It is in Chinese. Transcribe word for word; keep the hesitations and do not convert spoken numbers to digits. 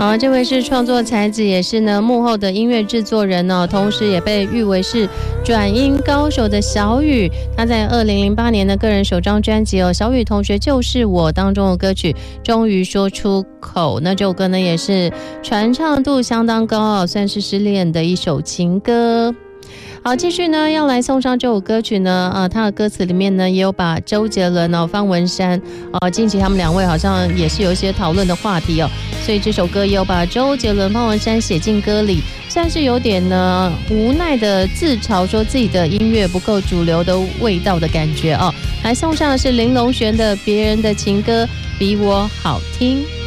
好，这位是创作才子，也是呢幕后的音乐制作人哦，同时也被誉为是转音高手的小雨。他在二零零八年的个人首张专辑哦，《小雨同学就是我》当中的歌曲《终于说出口》，那这首歌呢也是传唱度相当高哦，算是失恋的一首情歌。好，继续呢，要来送上这首歌曲呢，呃，它的歌词里面呢，也有把周杰伦哦、方文山，呃，近期他们两位好像也是有一些讨论的话题哦，所以这首歌也有把周杰伦、方文山写进歌里，算是有点呢无奈的自嘲，说自己的音乐不够主流的味道的感觉哦。来送上的是林隆璇的《别人的情歌比我好听》。